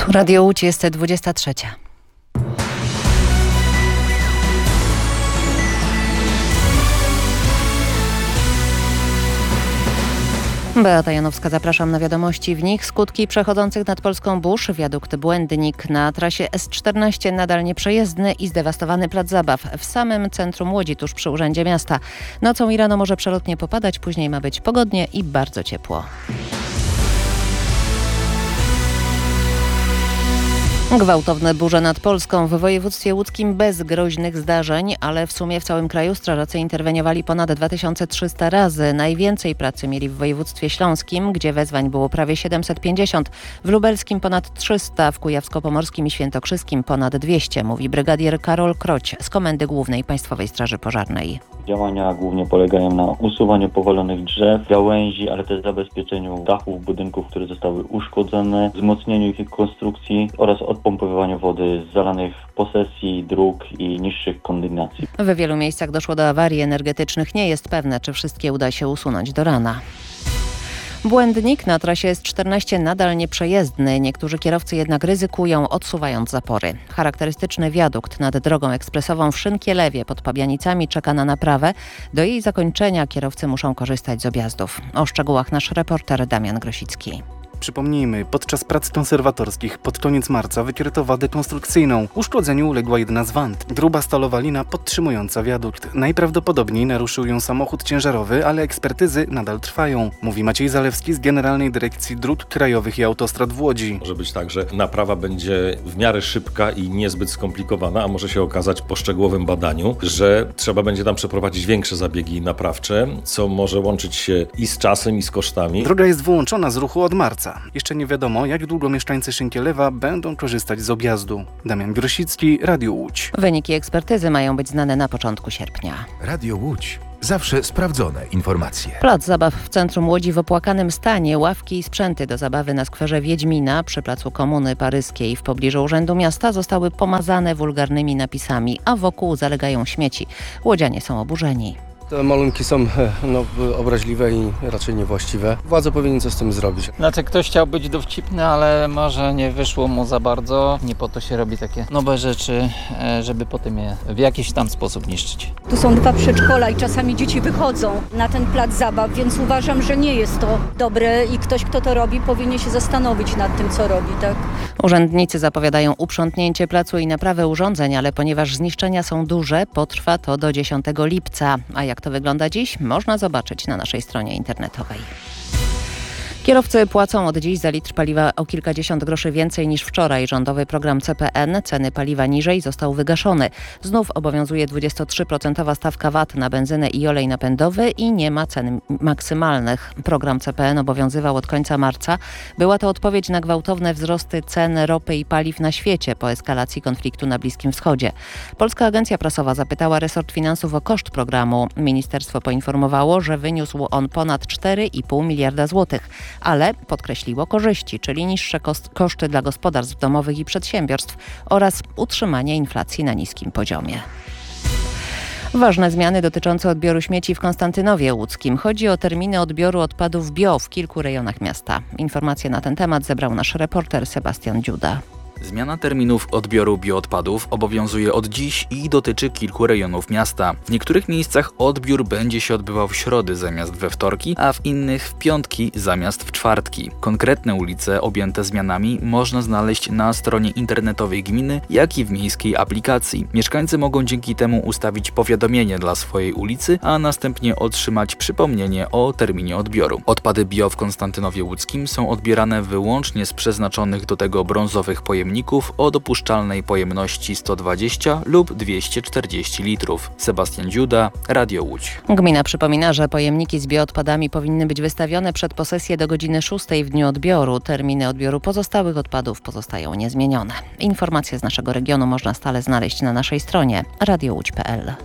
Tu Radio Łódź, jest 23. Beata Janowska, zapraszam na wiadomości. W nich skutki przechodzących nad polską burz. Wiadukt Błędnik na trasie S14 nadal nieprzejezdny i zdewastowany plac zabaw w samym centrum Łodzi, tuż przy Urzędzie Miasta. Nocą i rano może przelotnie popadać, później ma być pogodnie i bardzo ciepło. Gwałtowne burze nad Polską. W województwie łódzkim bez groźnych zdarzeń, ale w sumie w całym kraju strażacy interweniowali ponad 2300 razy. Najwięcej pracy mieli w województwie śląskim, gdzie wezwań było prawie 750, w lubelskim ponad 300, w kujawsko-pomorskim i świętokrzyskim ponad 200, mówi brygadier Karol Kroć z Komendy Głównej Państwowej Straży Pożarnej. Działania głównie polegają na usuwaniu powalonych drzew, gałęzi, ale też zabezpieczeniu dachów budynków, które zostały uszkodzone, wzmocnieniu ich konstrukcji oraz odpompowywaniu wody z zalanych posesji, dróg i niższych kondynacji. W wielu miejscach doszło do awarii energetycznych. Nie jest pewne, czy wszystkie uda się usunąć do rana. Błędnik na trasie S14 nadal nieprzejezdny. Niektórzy kierowcy jednak ryzykują, odsuwając zapory. Charakterystyczny wiadukt nad drogą ekspresową w Szynkielewie pod Pabianicami czeka na naprawę. Do jej zakończenia kierowcy muszą korzystać z objazdów. O szczegółach nasz reporter Damian Grosicki. Przypomnijmy, podczas prac konserwatorskich pod koniec marca wykryto wadę konstrukcyjną. Uszkodzeniu uległa jedna z wand. Gruba stalowa lina podtrzymująca wiadukt. Najprawdopodobniej naruszył ją samochód ciężarowy, ale ekspertyzy nadal trwają. Mówi Maciej Zalewski z Generalnej Dyrekcji Dróg Krajowych i Autostrad w Łodzi. Może być tak, że naprawa będzie w miarę szybka i niezbyt skomplikowana, a może się okazać po szczegółowym badaniu, że trzeba będzie tam przeprowadzić większe zabiegi naprawcze, co może łączyć się i z czasem, i z kosztami. Droga jest wyłączona z ruchu od marca. Jeszcze nie wiadomo, jak długo mieszkańcy Szynkielewa będą korzystać z objazdu. Damian Grosicki, Radio Łódź. Wyniki ekspertyzy mają być znane na początku sierpnia. Radio Łódź. Zawsze sprawdzone informacje. Plac zabaw w centrum Łodzi w opłakanym stanie. Ławki i sprzęty do zabawy na skwerze Wiedźmina przy placu Komuny Paryskiej w pobliżu Urzędu Miasta zostały pomazane wulgarnymi napisami, a wokół zalegają śmieci. Łodzianie są oburzeni. Te malunki są obraźliwe i raczej niewłaściwe. Władze powinny coś z tym zrobić. Znaczy ktoś chciał być dowcipny, ale może nie wyszło mu za bardzo. Nie po to się robi takie nowe rzeczy, żeby potem je w jakiś tam sposób niszczyć. Tu są 2 przedszkola i czasami dzieci wychodzą na ten plac zabaw, więc uważam, że nie jest to dobre i ktoś, kto to robi, powinien się zastanowić nad tym, co robi, tak? Urzędnicy zapowiadają uprzątnięcie placu i naprawę urządzeń, ale ponieważ zniszczenia są duże, potrwa to do 10 lipca. A jak to wygląda dziś, można zobaczyć na naszej stronie internetowej. Kierowcy płacą od dziś za litr paliwa o kilkadziesiąt groszy więcej niż wczoraj. Rządowy program CPN, ceny paliwa niżej, został wygaszony. Znów obowiązuje 23% stawka VAT na benzynę i olej napędowy i nie ma cen maksymalnych. Program CPN obowiązywał od końca marca. Była to odpowiedź na gwałtowne wzrosty cen ropy i paliw na świecie po eskalacji konfliktu na Bliskim Wschodzie. Polska Agencja Prasowa zapytała resort finansów o koszt programu. Ministerstwo poinformowało, że wyniósł on ponad 4,5 miliarda złotych. Ale podkreśliło korzyści, czyli niższe koszty dla gospodarstw domowych i przedsiębiorstw oraz utrzymanie inflacji na niskim poziomie. Ważne zmiany dotyczące odbioru śmieci w Konstantynowie Łódzkim. Chodzi o terminy odbioru odpadów bio w kilku rejonach miasta. Informacje na ten temat zebrał nasz reporter Sebastian Dziuda. Zmiana terminów odbioru bioodpadów obowiązuje od dziś i dotyczy kilku rejonów miasta. W niektórych miejscach odbiór będzie się odbywał w środy zamiast we wtorki, a w innych w piątki zamiast w czwartki. Konkretne ulice objęte zmianami można znaleźć na stronie internetowej gminy, jak i w miejskiej aplikacji. Mieszkańcy mogą dzięki temu ustawić powiadomienie dla swojej ulicy, a następnie otrzymać przypomnienie o terminie odbioru. Odpady bio w Konstantynowie Łódzkim są odbierane wyłącznie z przeznaczonych do tego brązowych pojemników o dopuszczalnej pojemności 120 lub 240 litrów. Sebastian Dziuda, Radio Łódź. Gmina przypomina, że pojemniki z bioodpadami powinny być wystawione przed posesję do godziny 6 w dniu odbioru. Terminy odbioru pozostałych odpadów pozostają niezmienione. Informacje z naszego regionu można stale znaleźć na naszej stronie radiołódź.pl.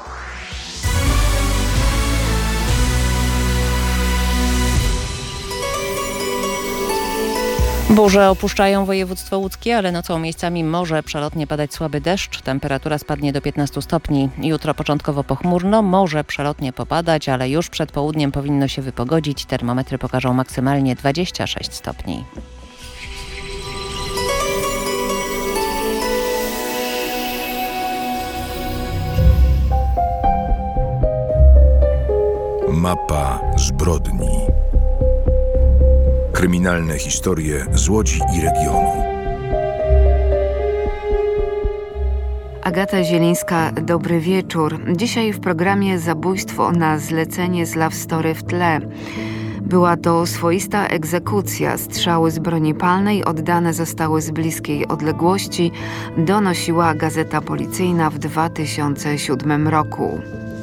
Burze opuszczają województwo łódzkie, ale nocą miejscami może przelotnie padać słaby deszcz. Temperatura spadnie do 15 stopni. Jutro początkowo pochmurno, może przelotnie popadać, ale już przed południem powinno się wypogodzić. Termometry pokażą maksymalnie 26 stopni. Mapa zbrodni. Kryminalne historie z Łodzi i regionu. Agata Zielińska, dobry wieczór. Dzisiaj w programie Zabójstwo na zlecenie z Love Story w tle. Była to swoista egzekucja. Strzały z broni palnej oddane zostały z bliskiej odległości, donosiła Gazeta Policyjna w 2007 roku.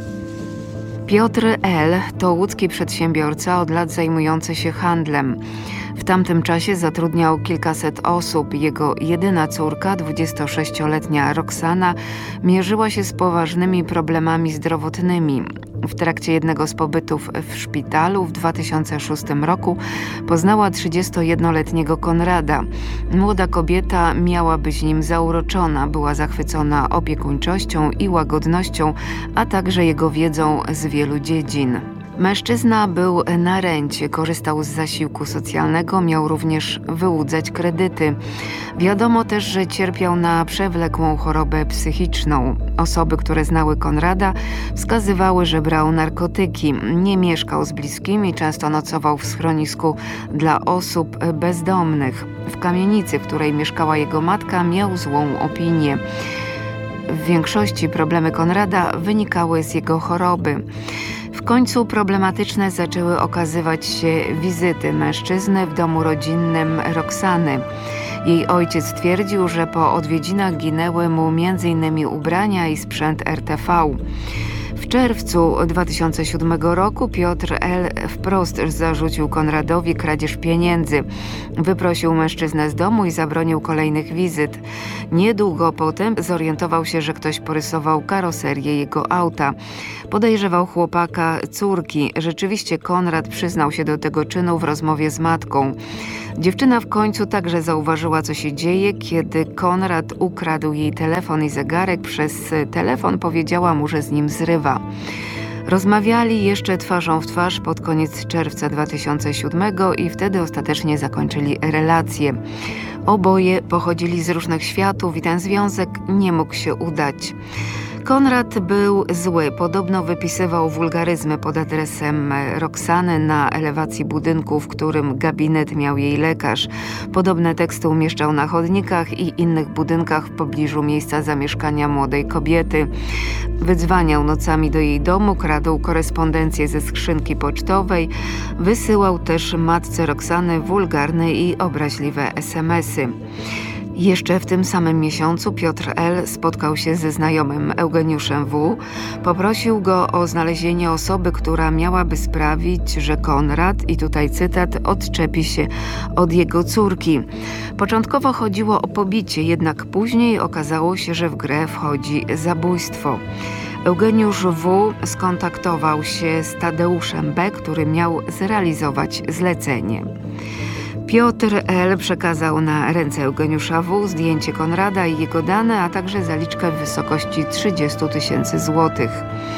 Piotr L. to łódzki przedsiębiorca od lat zajmujący się handlem. W tamtym czasie zatrudniał kilkaset osób. Jego jedyna córka, 26-letnia Roxana, mierzyła się z poważnymi problemami zdrowotnymi. W trakcie jednego z pobytów w szpitalu w 2006 roku poznała 31-letniego Konrada. Młoda kobieta miała być nim zauroczona, była zachwycona opiekuńczością i łagodnością, a także jego wiedzą z wielu dziedzin. Mężczyzna był na rencie, korzystał z zasiłku socjalnego, miał również wyłudzać kredyty. Wiadomo też, że cierpiał na przewlekłą chorobę psychiczną. Osoby, które znały Konrada, wskazywały, że brał narkotyki. Nie mieszkał z bliskimi, często nocował w schronisku dla osób bezdomnych. W kamienicy, w której mieszkała jego matka, miał złą opinię. W większości problemy Konrada wynikały z jego choroby. W końcu problematyczne zaczęły okazywać się wizyty mężczyzny w domu rodzinnym Roxany. Jej ojciec twierdził, że po odwiedzinach ginęły mu m.in. ubrania i sprzęt RTV. W czerwcu 2007 roku Piotr L. wprost zarzucił Konradowi kradzież pieniędzy. Wyprosił mężczyznę z domu i zabronił kolejnych wizyt. Niedługo potem zorientował się, że ktoś porysował karoserię jego auta. Podejrzewał chłopaka córki. Rzeczywiście Konrad przyznał się do tego czynu w rozmowie z matką. Dziewczyna w końcu także zauważyła, co się dzieje, kiedy Konrad ukradł jej telefon i zegarek. Przez telefon powiedziała mu, że z nim zrywa. Rozmawiali jeszcze twarzą w twarz pod koniec czerwca 2007 i wtedy ostatecznie zakończyli relację. Oboje pochodzili z różnych światów i ten związek nie mógł się udać. Konrad był zły. Podobno wypisywał wulgaryzmy pod adresem Roxany na elewacji budynku, w którym gabinet miał jej lekarz. Podobne teksty umieszczał na chodnikach i innych budynkach w pobliżu miejsca zamieszkania młodej kobiety. Wydzwaniał nocami do jej domu, kradł korespondencję ze skrzynki pocztowej, wysyłał też matce Roxany wulgarne i obraźliwe SMS-y. Jeszcze w tym samym miesiącu Piotr L. spotkał się ze znajomym Eugeniuszem W. Poprosił go o znalezienie osoby, która miałaby sprawić, że Konrad, i tutaj cytat, odczepi się od jego córki. Początkowo chodziło o pobicie, jednak później okazało się, że w grę wchodzi zabójstwo. Eugeniusz W. skontaktował się z Tadeuszem B., który miał zrealizować zlecenie. Piotr L. przekazał na ręce Eugeniusza W. zdjęcie Konrada i jego dane, a także zaliczkę w wysokości 30 000 złotych.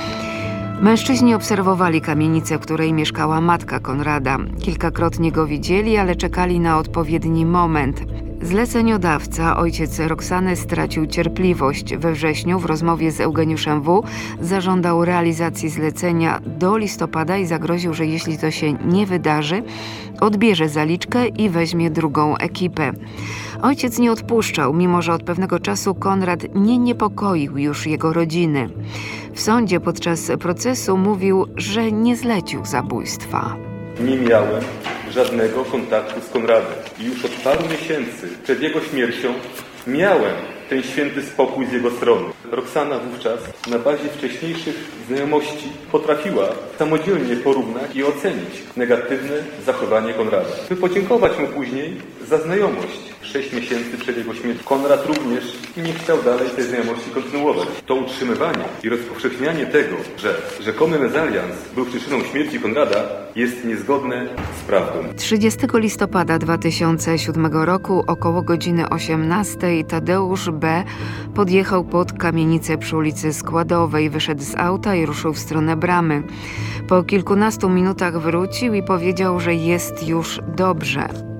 Mężczyźni obserwowali kamienicę, w której mieszkała matka Konrada. Kilkakrotnie go widzieli, ale czekali na odpowiedni moment. Zleceniodawca, ojciec Roxany, stracił cierpliwość. We wrześniu w rozmowie z Eugeniuszem W. zażądał realizacji zlecenia do listopada i zagroził, że jeśli to się nie wydarzy, odbierze zaliczkę i weźmie drugą ekipę. Ojciec nie odpuszczał, mimo że od pewnego czasu Konrad nie niepokoił już jego rodziny. W sądzie podczas procesu mówił, że nie zlecił zabójstwa. Nie miałem żadnego kontaktu z Konradem i już od paru miesięcy przed jego śmiercią miałem ten święty spokój z jego strony. Roxana wówczas na bazie wcześniejszych znajomości potrafiła samodzielnie porównać i ocenić negatywne zachowanie Konrada, by podziękować mu później za znajomość. 6 miesięcy przed jego śmiercią Konrad również nie chciał dalej tej znajomości kontynuować. To utrzymywanie i rozpowszechnianie tego, że rzekomy mezalians był przyczyną śmierci Konrada, jest niezgodne z prawdą. 30 listopada 2007 roku około godziny 18 Tadeusz B. podjechał pod kamienicę przy ulicy Składowej, wyszedł z auta i ruszył w stronę bramy. Po kilkunastu minutach wrócił i powiedział, że jest już dobrze.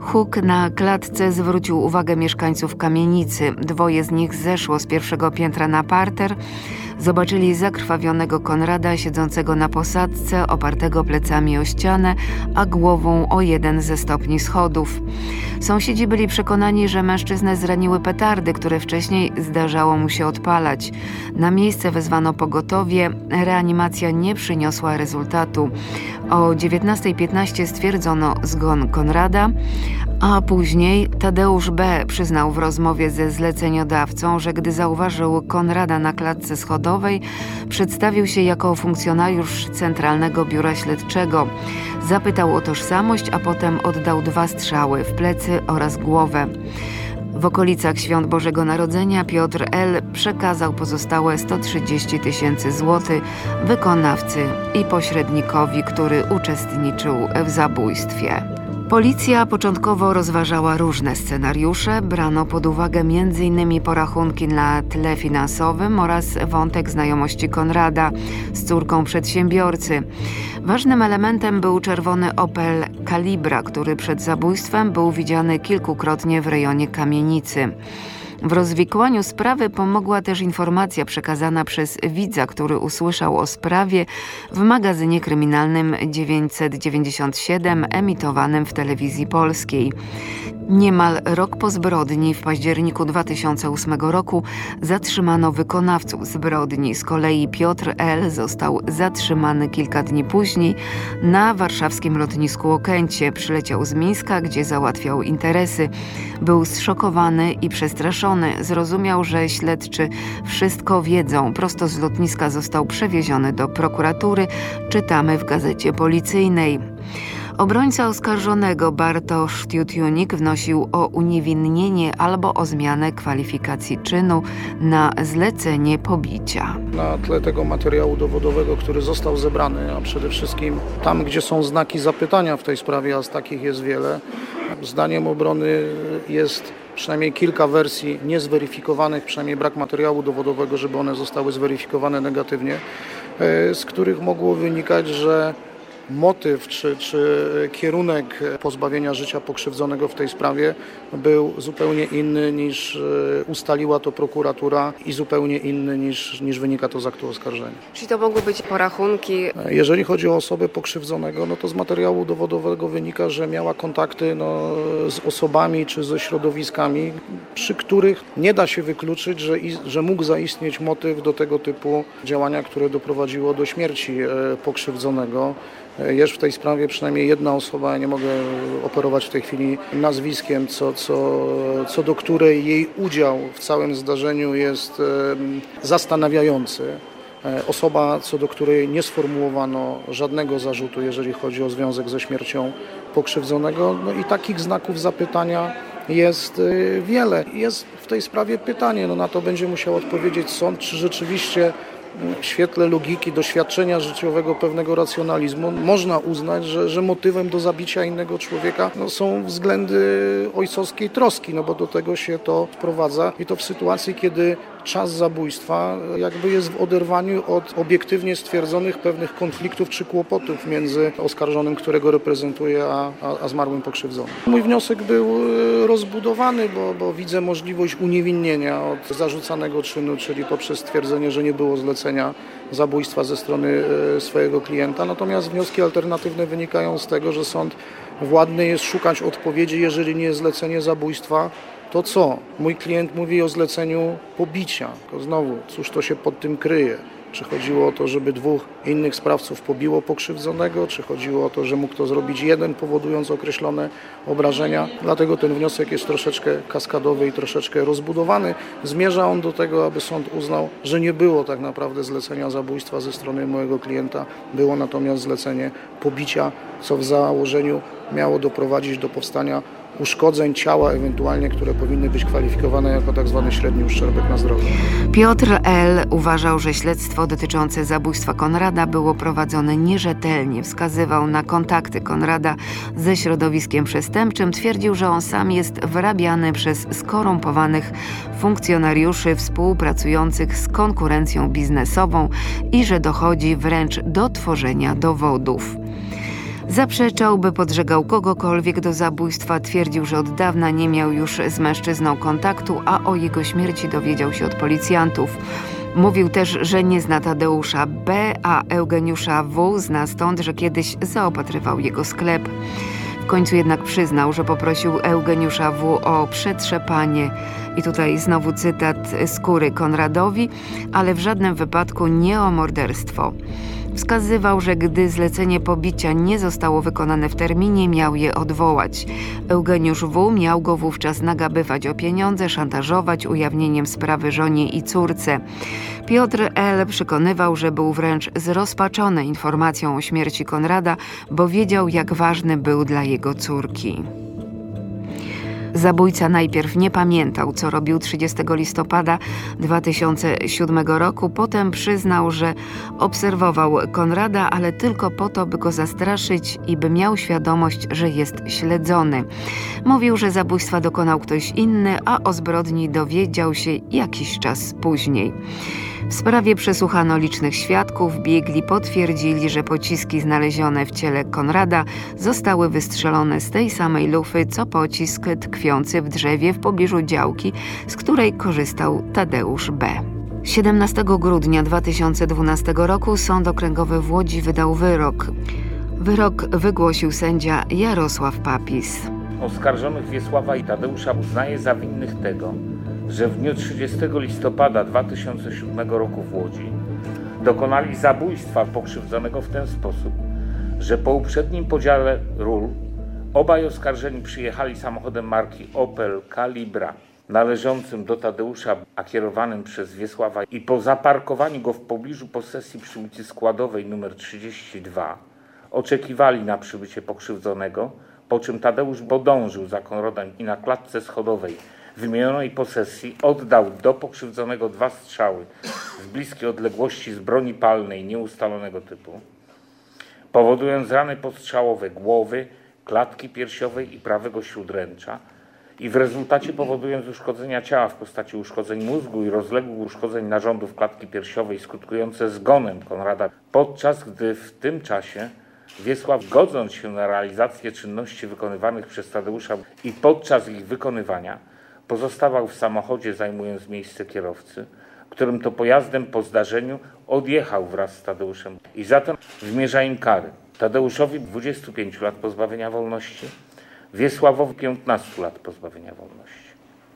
Huk na klatce zwrócił uwagę mieszkańców kamienicy. 2 z nich zeszło z 1. piętra na parter. Zobaczyli zakrwawionego Konrada siedzącego na posadzce, opartego plecami o ścianę, a głową o 1 ze stopni schodów. Sąsiedzi byli przekonani, że mężczyznę zraniły petardy, które wcześniej zdarzało mu się odpalać. Na miejsce wezwano pogotowie. Reanimacja nie przyniosła rezultatu. O 19:15 stwierdzono zgon Konrada, a później Tadeusz B. przyznał w rozmowie ze zleceniodawcą, że gdy zauważył Konrada na klatce schodowej, przedstawił się jako funkcjonariusz Centralnego Biura Śledczego. Zapytał o tożsamość, a potem oddał 2 strzały w plecy oraz głowę. W okolicach Świąt Bożego Narodzenia Piotr L. przekazał pozostałe 130 000 złotych wykonawcy i pośrednikowi, który uczestniczył w zabójstwie. Policja początkowo rozważała różne scenariusze. Brano pod uwagę m.in. porachunki na tle finansowym oraz wątek znajomości Konrada z córką przedsiębiorcy. Ważnym elementem był czerwony Opel Calibra, który przed zabójstwem był widziany kilkukrotnie w rejonie kamienicy. W rozwikłaniu sprawy pomogła też informacja przekazana przez widza, który usłyszał o sprawie w magazynie kryminalnym 997 emitowanym w telewizji polskiej. Niemal rok po zbrodni, w październiku 2008 roku, zatrzymano wykonawców zbrodni. Z kolei Piotr L. został zatrzymany kilka dni później na warszawskim lotnisku Okęcie. Przyleciał z Mińska, gdzie załatwiał interesy. Był zszokowany i przestraszony. Zrozumiał, że śledczy wszystko wiedzą. Prosto z lotniska został przewieziony do prokuratury. Czytamy w gazecie policyjnej. Obrońca oskarżonego Bartosz Tiutiunik wnosił o uniewinnienie albo o zmianę kwalifikacji czynu na zlecenie pobicia. Na tle tego materiału dowodowego, który został zebrany, a przede wszystkim tam, gdzie są znaki zapytania w tej sprawie, a z takich jest wiele, zdaniem obrony jest przynajmniej kilka wersji niezweryfikowanych, przynajmniej brak materiału dowodowego, żeby one zostały zweryfikowane negatywnie, z których mogło wynikać, że motyw czy kierunek pozbawienia życia pokrzywdzonego w tej sprawie był zupełnie inny niż ustaliła to prokuratura i zupełnie inny niż wynika to z aktu oskarżenia. Czyli to mogły być porachunki? Jeżeli chodzi o osobę pokrzywdzonego, no to z materiału dowodowego wynika, że miała kontakty z osobami czy ze środowiskami, przy których nie da się wykluczyć, że mógł zaistnieć motyw do tego typu działania, które doprowadziło do śmierci pokrzywdzonego. Jest w tej sprawie przynajmniej jedna osoba, ja nie mogę operować w tej chwili nazwiskiem, co do której jej udział w całym zdarzeniu jest zastanawiający. Osoba, co do której nie sformułowano żadnego zarzutu, jeżeli chodzi o związek ze śmiercią pokrzywdzonego. No i takich znaków zapytania jest wiele. Jest w tej sprawie pytanie, na to będzie musiał odpowiedzieć sąd, czy rzeczywiście w świetle logiki, doświadczenia życiowego, pewnego racjonalizmu można uznać, że motywem do zabicia innego człowieka są względy ojcowskiej troski, bo do tego się to sprowadza i to w sytuacji, kiedy czas zabójstwa jakby jest w oderwaniu od obiektywnie stwierdzonych pewnych konfliktów czy kłopotów między oskarżonym, którego reprezentuje, a zmarłym pokrzywdzonym. Mój wniosek był rozbudowany, bo widzę możliwość uniewinnienia od zarzucanego czynu, czyli poprzez stwierdzenie, że nie było zlecenia zabójstwa ze strony swojego klienta. Natomiast wnioski alternatywne wynikają z tego, że sąd władny jest szukać odpowiedzi, jeżeli nie jest zlecenie zabójstwa, to co? Mój klient mówi o zleceniu pobicia. To znowu, cóż to się pod tym kryje? Czy chodziło o to, żeby 2 innych sprawców pobiło pokrzywdzonego, czy chodziło o to, że mógł to zrobić jeden, powodując określone obrażenia? Dlatego ten wniosek jest troszeczkę kaskadowy i troszeczkę rozbudowany. Zmierza on do tego, aby sąd uznał, że nie było tak naprawdę zlecenia zabójstwa ze strony mojego klienta. Było natomiast zlecenie pobicia, co w założeniu miało doprowadzić do powstania uszkodzeń ciała, ewentualnie, które powinny być kwalifikowane jako tak zwany średni uszczerbek na zdrowiu. Piotr L. uważał, że śledztwo dotyczące zabójstwa Konrada było prowadzone nierzetelnie. Wskazywał na kontakty Konrada ze środowiskiem przestępczym. Twierdził, że on sam jest wyrabiany przez skorumpowanych funkcjonariuszy współpracujących z konkurencją biznesową i że dochodzi wręcz do tworzenia dowodów. Zaprzeczał, by podżegał kogokolwiek do zabójstwa. Twierdził, że od dawna nie miał już z mężczyzną kontaktu, a o jego śmierci dowiedział się od policjantów. Mówił też, że nie zna Tadeusza B., a Eugeniusza W. zna stąd, że kiedyś zaopatrywał jego sklep. W końcu jednak przyznał, że poprosił Eugeniusza W. o przetrzepanie. I tutaj znowu cytat skóry Konradowi, ale w żadnym wypadku nie o morderstwo. Wskazywał, że gdy zlecenie pobicia nie zostało wykonane w terminie, miał je odwołać. Eugeniusz W. miał go wówczas nagabywać o pieniądze, szantażować ujawnieniem sprawy żonie i córce. Piotr L. przekonywał, że był wręcz zrozpaczony informacją o śmierci Konrada, bo wiedział, jak ważny był dla jego córki. Zabójca najpierw nie pamiętał, co robił 30 listopada 2007 roku. Potem przyznał, że obserwował Konrada, ale tylko po to, by go zastraszyć i by miał świadomość, że jest śledzony. Mówił, że zabójstwa dokonał ktoś inny, a o zbrodni dowiedział się jakiś czas później. W sprawie przesłuchano licznych świadków. Biegli potwierdzili, że pociski znalezione w ciele Konrada zostały wystrzelone z tej samej lufy, co pocisk tkwiący w drzewie w pobliżu działki, z której korzystał Tadeusz B. 17 grudnia 2012 roku Sąd Okręgowy w Łodzi wydał wyrok. Wyrok wygłosił sędzia Jarosław Papis. Oskarżonych Wiesława i Tadeusza uznaje za winnych tego, że w dniu 30 listopada 2007 roku w Łodzi dokonali zabójstwa pokrzywdzonego w ten sposób, że po uprzednim podziale ról obaj oskarżeni przyjechali samochodem marki Opel Calibra należącym do Tadeusza, a kierowanym przez Wiesława, i po zaparkowaniu go w pobliżu posesji przy ulicy Składowej nr 32 oczekiwali na przybycie pokrzywdzonego, po czym Tadeusz podążył za Konradem i na klatce schodowej wymienionej posesji oddał do pokrzywdzonego 2 strzały z bliskiej odległości z broni palnej nieustalonego typu, powodując rany postrzałowe głowy, klatki piersiowej i prawego śródręcza, i w rezultacie powodując uszkodzenia ciała w postaci uszkodzeń mózgu i rozległych uszkodzeń narządów klatki piersiowej skutkujące zgonem Konrada, podczas gdy w tym czasie Wiesław, godząc się na realizację czynności wykonywanych przez Tadeusza i podczas ich wykonywania, pozostawał w samochodzie, zajmując miejsce kierowcy, którym to pojazdem po zdarzeniu odjechał wraz z Tadeuszem, i zatem wymierza im kary. Tadeuszowi 25 lat pozbawienia wolności, Wiesławowi 15 lat pozbawienia wolności.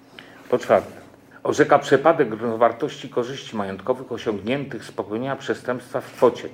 Po czwarte, orzeka przepadek równowartości korzyści majątkowych osiągniętych z popełnienia przestępstwa w kwocie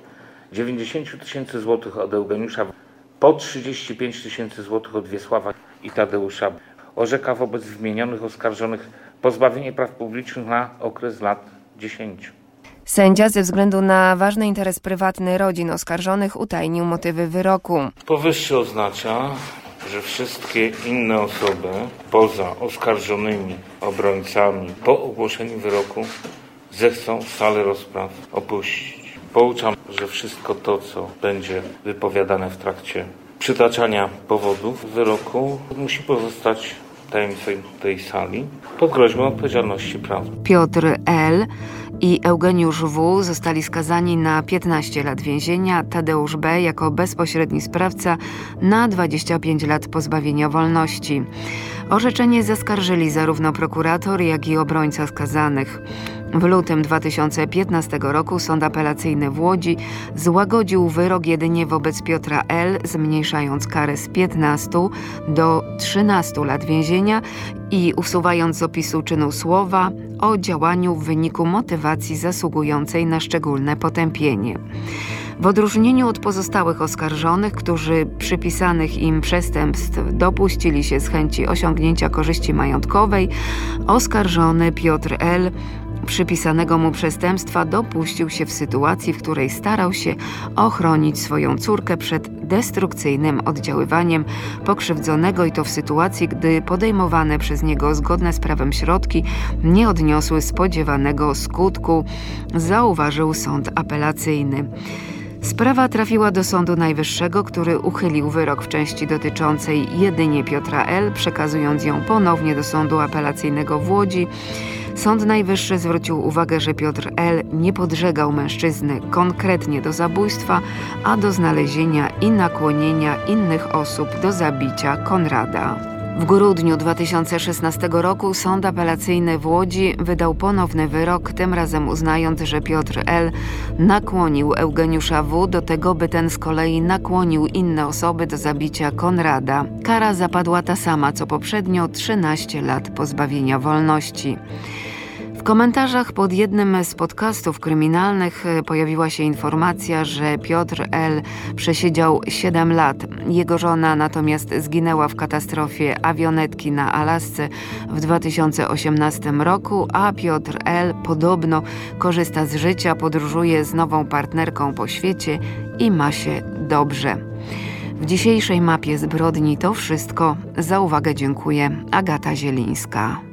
90 000 złotych od Eugeniusza po 35 000 złotych od Wiesława i Tadeusza. Orzeka wobec wymienionych oskarżonych pozbawienie praw publicznych na okres lat 10. Sędzia ze względu na ważny interes prywatny rodzin oskarżonych utajnił motywy wyroku. Powyższe oznacza, że wszystkie inne osoby poza oskarżonymi obrońcami po ogłoszeniu wyroku zechcą salę rozpraw opuścić. Pouczam, że wszystko to, co będzie wypowiadane w trakcie przytaczania powodów wyroku, musi pozostać tajemnicą tej sali pod groźbą odpowiedzialności prawnej. Piotr L. i Eugeniusz W. zostali skazani na 15 lat więzienia, Tadeusz B. jako bezpośredni sprawca na 25 lat pozbawienia wolności. Orzeczenie zaskarżyli zarówno prokurator, jak i obrońca skazanych. W lutym 2015 roku Sąd Apelacyjny w Łodzi złagodził wyrok jedynie wobec Piotra L., zmniejszając karę z 15 do 13 lat więzienia i usuwając z opisu czynu słowa o działaniu w wyniku motywacji zasługującej na szczególne potępienie. W odróżnieniu od pozostałych oskarżonych, którzy przypisanych im przestępstw dopuścili się z chęci osiągnięcia korzyści majątkowej, oskarżony Piotr L. przypisanego mu przestępstwa dopuścił się w sytuacji, w której starał się ochronić swoją córkę przed destrukcyjnym oddziaływaniem pokrzywdzonego, i to w sytuacji, gdy podejmowane przez niego zgodne z prawem środki nie odniosły spodziewanego skutku, zauważył sąd apelacyjny. Sprawa trafiła do Sądu Najwyższego, który uchylił wyrok w części dotyczącej jedynie Piotra L., przekazując ją ponownie do Sądu Apelacyjnego w Łodzi. Sąd Najwyższy zwrócił uwagę, że Piotr L. nie podżegał mężczyzny konkretnie do zabójstwa, a do znalezienia i nakłonienia innych osób do zabicia Konrada. W grudniu 2016 roku Sąd Apelacyjny w Łodzi wydał ponowny wyrok, tym razem uznając, że Piotr L. nakłonił Eugeniusza W. do tego, by ten z kolei nakłonił inne osoby do zabicia Konrada. Kara zapadła ta sama co poprzednio, 13 lat pozbawienia wolności. W komentarzach pod jednym z podcastów kryminalnych pojawiła się informacja, że Piotr L. przesiedział 7 lat. Jego żona natomiast zginęła w katastrofie awionetki na Alasce w 2018 roku, a Piotr L. podobno korzysta z życia, podróżuje z nową partnerką po świecie i ma się dobrze. W dzisiejszej mapie zbrodni to wszystko. Za uwagę dziękuję. Agata Zielińska.